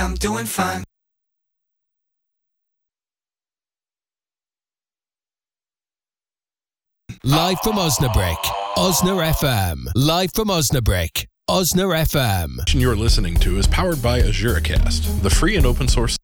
I'm doing fine. Live from Osnabrück, Osna FM. Live from Osnabrück, Osna FM. You're listening to is powered by AzureCast, the free and open source